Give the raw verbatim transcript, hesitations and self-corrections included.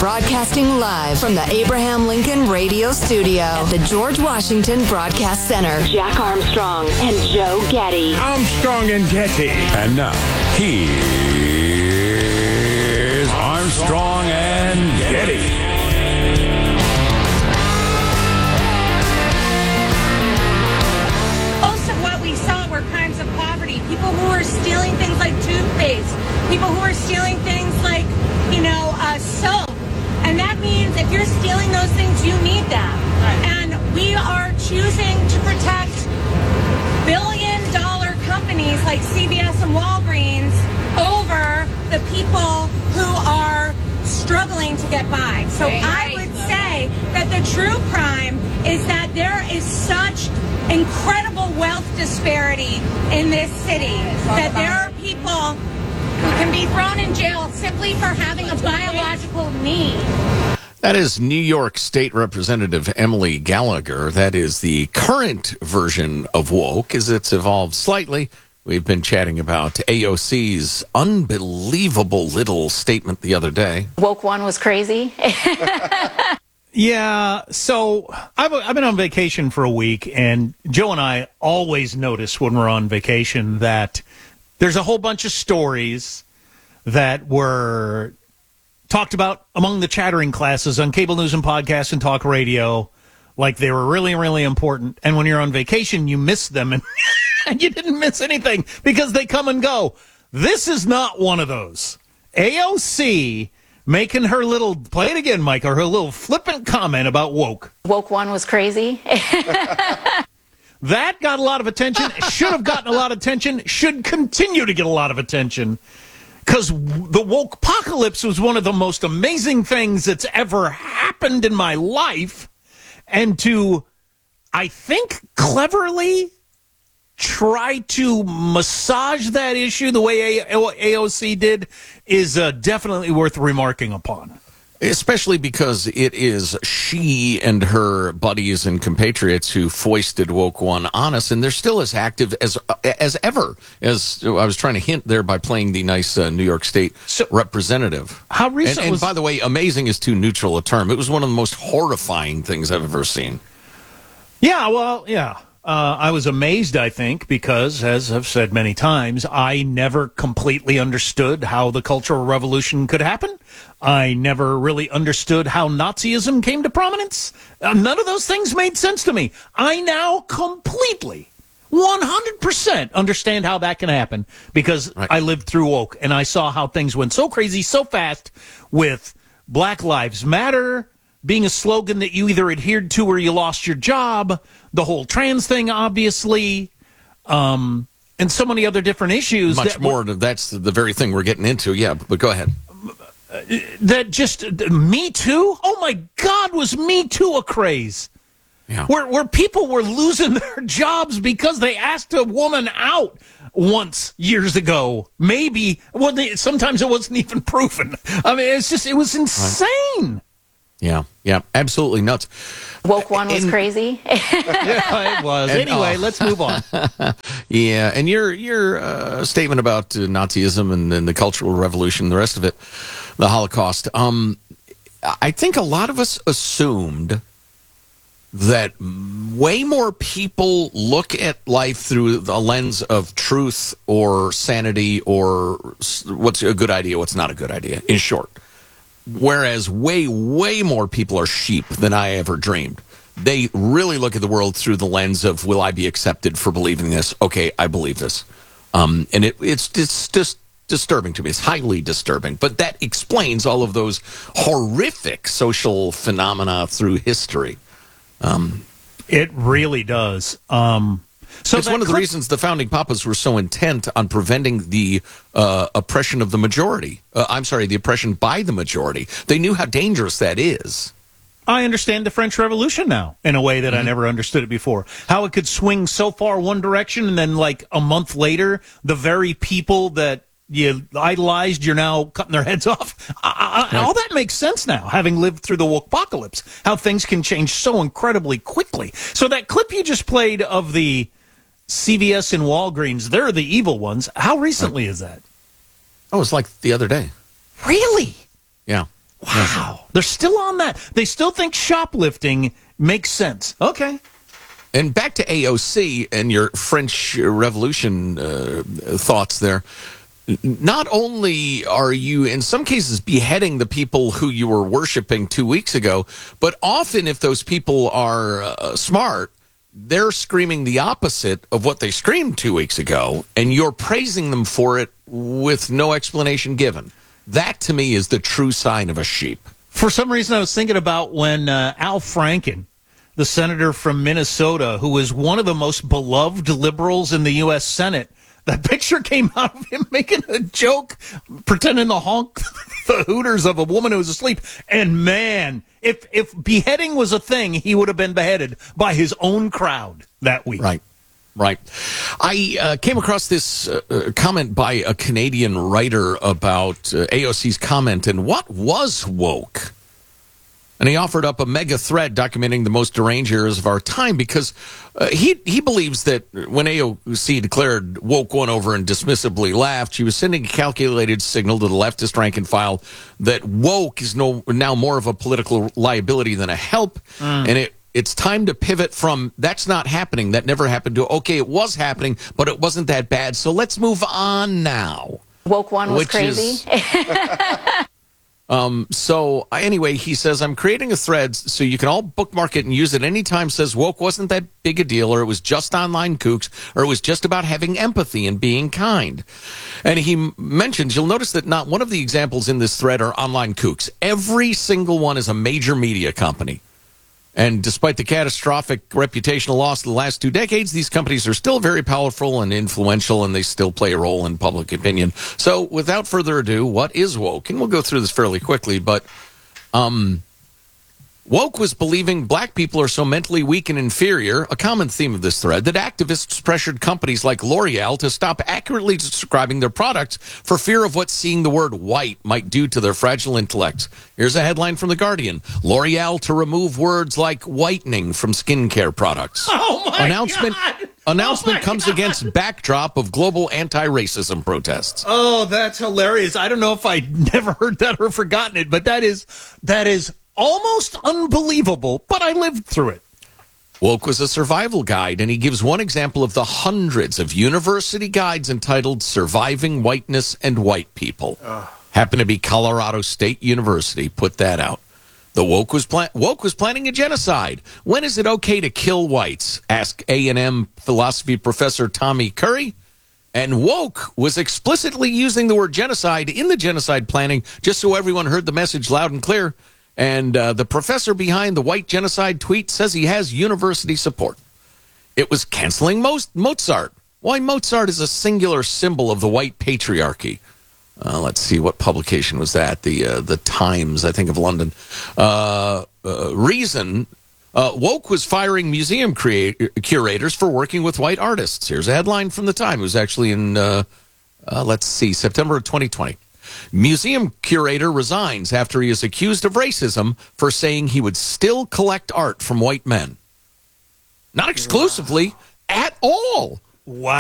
Broadcasting live from the Abraham Lincoln Radio Studio at the George Washington Broadcast Center. Jack Armstrong and Joe Getty. Armstrong and Getty. And now, here's Armstrong and Getty. Crimes of poverty, people who are stealing things like toothpaste, people who are stealing things like, you know, uh, soap. And that means if you're stealing those things, you need them. Right. And we are choosing to protect billion dollar companies like C V S and Walgreens over the people who are struggling to get by. So right. I would say that the true crime is that there is such incredible wealth disparity in this city that there are people who can be thrown in jail simply for having a biological need. That is New York State Representative Emily Gallagher. That is the current version of woke as it's evolved slightly. We've been chatting about A O C's unbelievable little statement the other day. Woke one was crazy. Yeah, so I've, I've been on vacation for a week, and Joe and I always notice when we're on vacation that there's a whole bunch of stories that were talked about among the chattering classes on cable news and podcasts and talk radio, like they were really, really important. And when you're on vacation, you miss them, and, and you didn't miss anything because they come and go. This is not one of those. A O C making her little, play it again, Mike, or her little flippant comment about woke. Woke one was crazy. That got a lot of attention, should have gotten a lot of attention, should continue to get a lot of attention, because the woke apocalypse was one of the most amazing things that's ever happened in my life. And to, I think, cleverly try to massage that issue the way A O C did is uh, definitely worth remarking upon. Especially because it is she and her buddies and compatriots who foisted Woke One on us, and they're still as active as as ever. As I was trying to hint there by playing the nice uh, New York State so, representative. How recent and, and was... by the way, amazing is too neutral a term. It was one of the most horrifying things I've ever seen. Yeah, well, yeah. Uh, I was amazed, I think, because, as I've said many times, I never completely understood how the Cultural Revolution could happen. I never really understood how Nazism came to prominence. Uh, none of those things made sense to me. I now completely, one hundred percent understand how that can happen because right. I lived through woke and I saw how things went so crazy so fast with Black Lives Matter being a slogan that you either adhered to or you lost your job, the whole trans thing, obviously, um, and so many other different issues. Much that more. Were, that's the very thing we're getting into. Yeah, but go ahead. That just, Me Too? Oh, my God, was Me Too a craze? Yeah. Where, where people were losing their jobs because they asked a woman out once years ago. Maybe. Well, they, sometimes it wasn't even proven. I mean, it's just, it was insane. Right. Yeah, yeah, absolutely nuts. Woke one was and, crazy. Yeah, it was. And, anyway, oh. let's move on. Yeah, and your your uh, statement about uh, Nazism and, and the Cultural Revolution, the rest of it, the Holocaust. Um, I think a lot of us assumed that way more people look at life through the lens of truth or sanity or what's a good idea, what's not a good idea, in short. Whereas way, way more people are sheep than I ever dreamed. They really look at the world through the lens of, will I be accepted for believing this? Okay, I believe this. Um, and it, it's just, just disturbing to me. It's highly disturbing. But that explains all of those horrific social phenomena through history. Um, it really does. Um So it's one of the clip- reasons the founding papas were so intent on preventing the uh, oppression of the majority. Uh, I'm sorry, the oppression by the majority. They knew how dangerous that is. I understand the French Revolution now in a way that mm-hmm. I never understood it before. How it could swing so far one direction and then like a month later, the very people that you idolized, you're now cutting their heads off. I, I, right. All that makes sense now, having lived through the woke-apocalypse, how things can change so incredibly quickly. So that clip you just played of the C V S and Walgreens, they're the evil ones. How recently right. is that? Oh, it's like the other day. Really? Yeah. Wow. They're still on that. They still think shoplifting makes sense. Okay. And back to A O C and your French Revolution uh, thoughts there. Not only are you, in some cases, beheading the people who you were worshiping two weeks ago, but often if those people are uh, smart, they're screaming the opposite of what they screamed two weeks ago, and you're praising them for it with no explanation given. That, to me, is the true sign of a sheep. For some reason, I was thinking about when uh, Al Franken, the senator from Minnesota, who was one of the most beloved liberals in the U S Senate, that picture came out of him making a joke, pretending to honk the hooters of a woman who was asleep. And man, if if beheading was a thing, he would have been beheaded by his own crowd that week. Right. Right. I uh, came across this uh, comment by a Canadian writer about uh, A O C's comment and what was woke. And he offered up a mega thread documenting the most deranged eras of our time because uh, he he believes that when A O C declared woke won over and dismissively laughed, she was sending a calculated signal to the leftist rank and file that woke is no now more of a political liability than a help. Mm. And it it's time to pivot from that's not happening, that never happened, to okay, it was happening, but it wasn't that bad, so let's move on now. Woke one was Which crazy. Is, Um, so anyway, he says, I'm creating a thread so you can all bookmark it and use it anytime. Says woke wasn't that big a deal, or it was just online kooks, or it was just about having empathy and being kind. And he m- mentions, you'll notice that not one of the examples in this thread are online kooks. Every single one is a major media company. And despite the catastrophic reputational loss of the last two decades, these companies are still very powerful and influential, and they still play a role in public opinion. So without further ado, what is woke? And we'll go through this fairly quickly, but um, woke was believing black people are so mentally weak and inferior, a common theme of this thread, that activists pressured companies like L'Oreal to stop accurately describing their products for fear of what seeing the word white might do to their fragile intellects. Here's a headline from The Guardian. L'Oreal to remove words like whitening from skincare products. Oh, my Announcement, God! Announcement Oh my comes God. against backdrop of global anti-racism protests. Oh, that's hilarious. I don't know if I'd never heard that or forgotten it, but that is that is almost unbelievable, but I lived through it. Woke was a survival guide, and he gives one example of the hundreds of university guides entitled Surviving Whiteness and White People. Ugh. Happened to be Colorado State University put that out. The woke was pla- woke was planning a genocide. When is it okay to kill whites? Asked A and M philosophy professor Tommy Curry. And woke was explicitly using the word genocide in the genocide planning, just so everyone heard the message loud and clear. And uh, the professor behind the white genocide tweet says he has university support. It was canceling most Mozart. Why, Mozart is a singular symbol of the white patriarchy. Uh, let's see, what publication was that? The uh, the Times, I think, of London. Uh, uh, reason, uh, woke was firing museum create- curators for working with white artists. Here's a headline from the Times. It was actually in, uh, uh, let's see, September of twenty twenty. Museum curator resigns after he is accused of racism for saying he would still collect art from white men. Not exclusively, wow. At all. Wow.